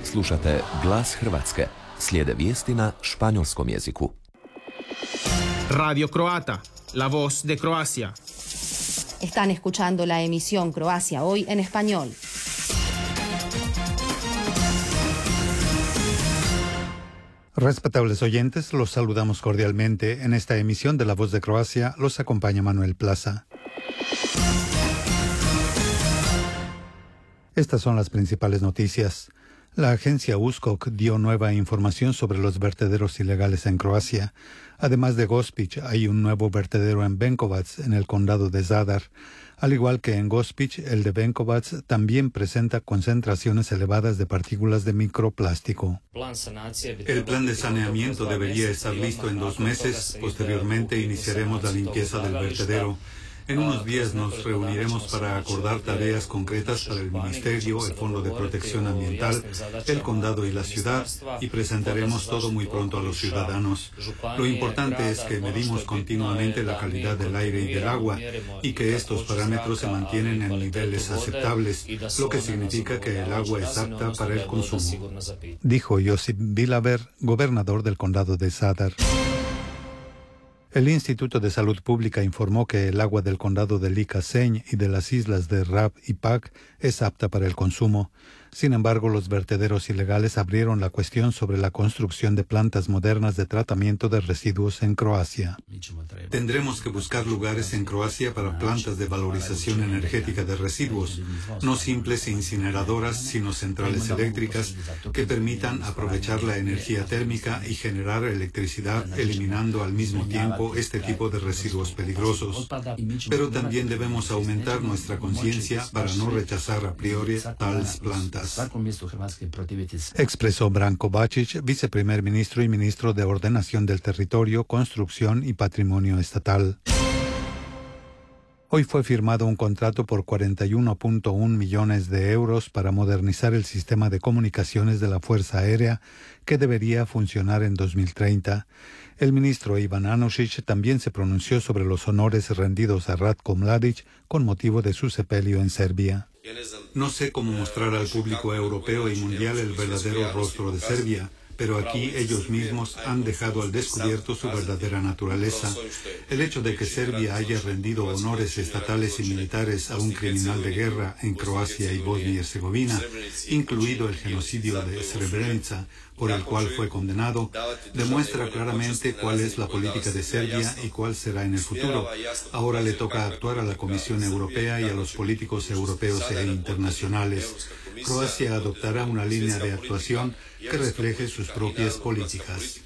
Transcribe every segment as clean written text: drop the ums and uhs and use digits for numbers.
Slušate Glas Hrvatske. Slijede vijesti na španjolskom jeziku. Radio Croata, la voz de Croacia. Están escuchando la emisión Croacia Hoy en español. Respetables oyentes, los saludamos cordialmente. En esta emisión de La Voz de Croacia los acompaña Manuel Plaza. Estas son las principales noticias. La agencia USKOK dio nueva información sobre los vertederos ilegales en Croacia. Además de Gospić, hay un nuevo vertedero en Benkovac, en el condado de Zadar. Al igual que en Gospić, el de Benkovac también presenta concentraciones elevadas de partículas de microplástico. El plan de saneamiento debería estar listo en 2 meses. Posteriormente iniciaremos la limpieza del vertedero. En unos días nos reuniremos para acordar tareas concretas para el Ministerio, el Fondo de Protección Ambiental, el Condado y la ciudad, y presentaremos todo muy pronto a los ciudadanos. Lo importante es que medimos continuamente la calidad del aire y del agua, y que estos parámetros se mantienen en niveles aceptables, lo que significa que el agua es apta para el consumo. Dijo Josip Bilaver, gobernador del Condado de Zadar. El Instituto de Salud Pública informó que el agua del condado de Liča-Senj y de las islas de Rab y Pag es apta para el consumo. Sin embargo, los vertederos ilegales abrieron la cuestión sobre la construcción de plantas modernas de tratamiento de residuos en Croacia. Tendremos que buscar lugares en Croacia para plantas de valorización energética de residuos, no simples incineradoras, sino centrales eléctricas que permitan aprovechar la energía térmica y generar electricidad, eliminando al mismo tiempo este tipo de residuos peligrosos. Pero también debemos aumentar nuestra conciencia para no rechazar a priori tales plantas. Expresó Branko Bačić, viceprimer ministro y ministro de Ordenación del Territorio, Construcción y Patrimonio Estatal. Hoy fue firmado un contrato por 41.1 millones de euros para modernizar el sistema de comunicaciones de la Fuerza Aérea, que debería funcionar en 2030. El ministro Ivan Anušić también se pronunció sobre los honores rendidos a Ratko Mladić con motivo de su sepelio en Serbia. No sé cómo mostrar al público europeo y mundial el verdadero rostro de Serbia, pero aquí ellos mismos han dejado al descubierto su verdadera naturaleza. El hecho de que Serbia haya rendido honores estatales y militares a un criminal de guerra en Croacia y Bosnia y Herzegovina, incluido el genocidio de Srebrenica, por el cual fue condenado, demuestra claramente cuál es la política de Serbia y cuál será en el futuro. Ahora le toca actuar a la Comisión Europea y a los políticos europeos e internacionales. Croacia adoptará una línea de actuación que refleje sus propias políticas.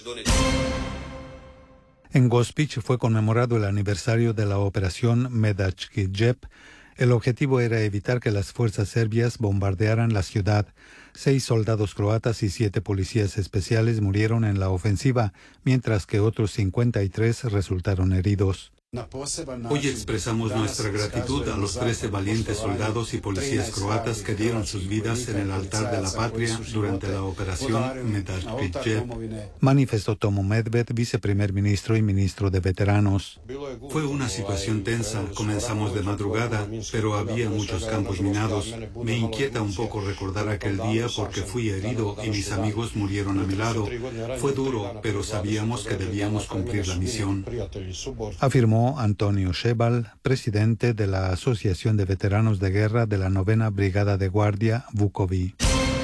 En Gospić fue conmemorado el aniversario de la operación Medački Džep. El objetivo era evitar que las fuerzas serbias bombardearan la ciudad. 6 soldados croatas y 7 policías especiales murieron en la ofensiva, mientras que otros 53 resultaron heridos. Hoy expresamos nuestra gratitud a los 13 valientes soldados y policías croatas que dieron sus vidas en el altar de la patria durante la operación Medački Džep, manifestó Tomo Medved, viceprimer ministro y ministro de veteranos. Fue una situación tensa, comenzamos de madrugada, pero había muchos campos minados. Me inquieta un poco recordar aquel día porque fui herido y mis amigos murieron a mi lado. Fue duro, pero sabíamos que debíamos cumplir la misión. Afirmó Antonio Šebal, presidente de la Asociación de Veteranos de Guerra de la 9ª Brigada de Guardia, Vukovi.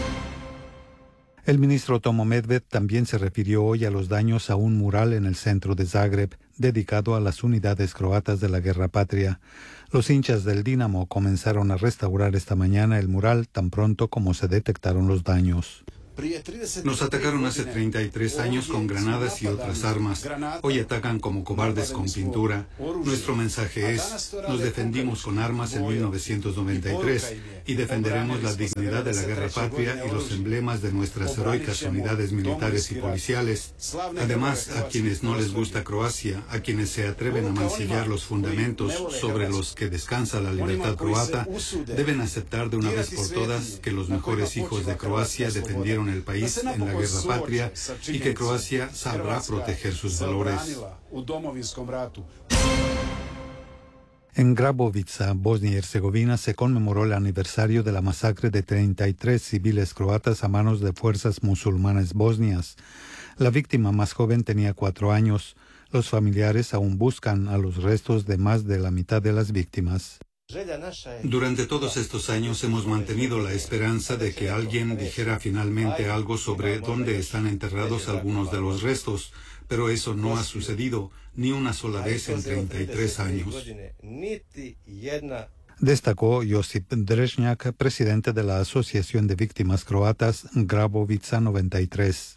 El ministro Tomo Medved también se refirió hoy a los daños a un mural en el centro de Zagreb, dedicado a las unidades croatas de la Guerra Patria. Los hinchas del Dinamo comenzaron a restaurar esta mañana el mural tan pronto como se detectaron los daños. Nos atacaron hace 33 años con granadas y otras armas. Hoy atacan como cobardes con pintura. Nuestro mensaje es, nos defendimos con armas en 1993 y defenderemos la dignidad de la guerra patria y los emblemas de nuestras heroicas unidades militares y policiales. Además, a quienes no les gusta Croacia, a quienes se atreven a mancillar los fundamentos sobre los que descansa la libertad croata, deben aceptar de una vez por todas que los mejores hijos de Croacia defendieron el país en la guerra patria y que Croacia sabrá proteger sus valores. En Grabovica, Bosnia y Herzegovina, se conmemoró el aniversario de la masacre de 33 civiles croatas a manos de fuerzas musulmanas bosnias. La víctima más joven tenía 4 años. Los familiares aún buscan a los restos de más de la mitad de las víctimas. Durante todos estos años hemos mantenido la esperanza de que alguien dijera finalmente algo sobre dónde están enterrados algunos de los restos, pero eso no ha sucedido ni una sola vez en 33 años. Destacó Josip Drežnjak, presidente de la Asociación de Víctimas Croatas Grabovica 93.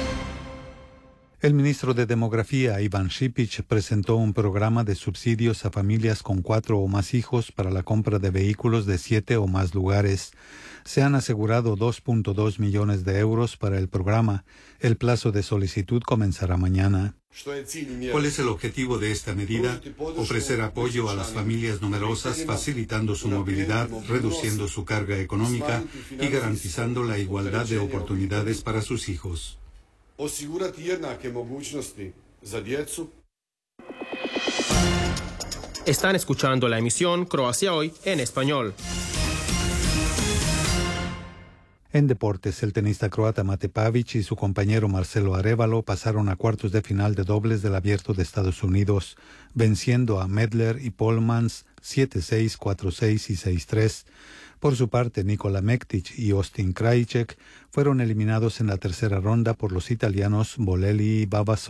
El ministro de Demografía, Ivan Šipić, presentó un programa de subsidios a familias con 4 o más hijos para la compra de vehículos de 7 o más lugares. Se han asegurado 2.2 millones de euros para el programa. El plazo de solicitud comenzará mañana. ¿Cuál es el objetivo de esta medida? Ofrecer apoyo a las familias numerosas, facilitando su movilidad, reduciendo su carga económica y garantizando la igualdad de oportunidades para sus hijos. Están escuchando la emisión Croacia Hoy en español. En deportes, el tenista croata Mate Pavić y su compañero Marcelo Arévalo pasaron a cuartos de final de dobles del Abierto de Estados Unidos, venciendo a Medler y Polmans 7-6, 4-6 y 6-3. Por su parte, Nikola Mektić y Austin Krajicek fueron eliminados en la tercera ronda por los italianos Bolelli y Babasov.